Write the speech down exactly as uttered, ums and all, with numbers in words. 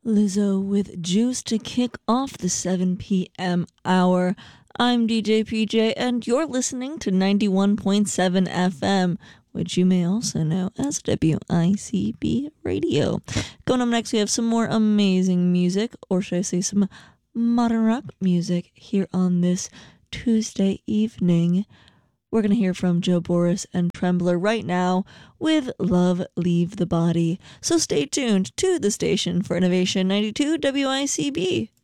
Lizzo with Juice to kick off the seven p.m. hour. I'm D J P J, and you're listening to ninety-one point seven F M, which you may also know as W I C B Radio. Going up next, we have some more amazing music, or should I say some modern rock music, here on this Tuesday evening. We're going to hear from Joe Boris and Trembler right now with Love Leave the Body. So stay tuned to the station for Innovation ninety-two W I C B.